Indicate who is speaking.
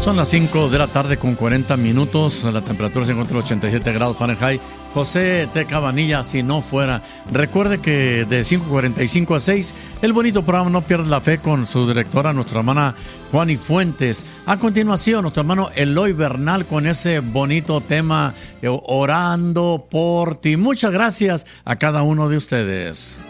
Speaker 1: Son las 5 de la tarde con 40 minutos. La temperatura se encuentra en 87 grados Fahrenheit. José T. Cabanilla, si no fuera. Recuerde que de 5:45 a 6, el bonito programa No Pierdas la Fe con su directora, nuestra hermana Juani Fuentes. A continuación, nuestro hermano Eloy Bernal con ese bonito tema, Orando por ti. Muchas gracias a cada uno de ustedes.